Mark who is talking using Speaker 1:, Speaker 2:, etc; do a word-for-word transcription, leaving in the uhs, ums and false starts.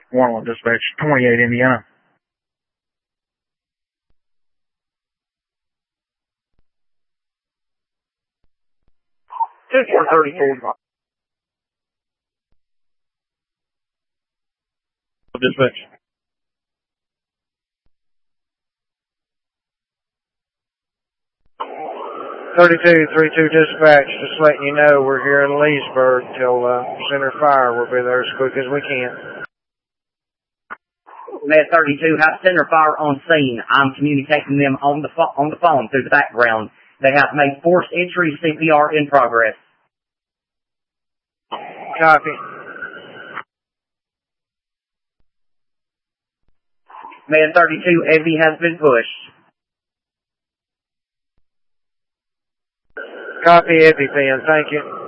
Speaker 1: Warlock Dispatch, twenty-eight, Indiana. ten four thirty-four. Dispatch. thirty-two thirty-two Dispatch, just letting you know we're here in Leesburg till uh, center fire. We'll be there as quick as we can.
Speaker 2: Med thirty-two has center fire on scene. I'm communicating them on the fo- on the phone through the background. They have made forced entry, C P R in progress.
Speaker 1: Copy.
Speaker 2: Med thirty-two, Evie has been pushed.
Speaker 1: Copy, Evie, Pen. Thank you.